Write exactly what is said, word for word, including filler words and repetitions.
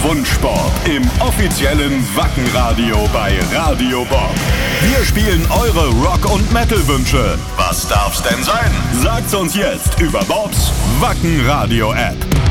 Wunschsport im offiziellen Wackenradio bei Radio Bob. Wir spielen eure Rock- und Metal-Wünsche. Was darf's denn sein? Sagt's uns jetzt über Bobs Wackenradio-App.